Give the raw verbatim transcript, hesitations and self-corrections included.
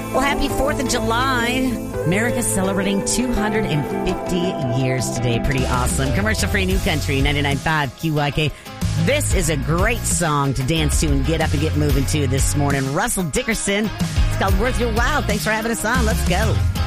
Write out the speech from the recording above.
Well, happy fourth of July. America's celebrating two hundred fifty years today. Pretty awesome. Commercial-free New Country, ninety-nine point five Q Y K. This is a great song to dance to and get up and get moving to this morning. Russell Dickerson. It's called Worth Your While. Thanks for having us on. Let's go.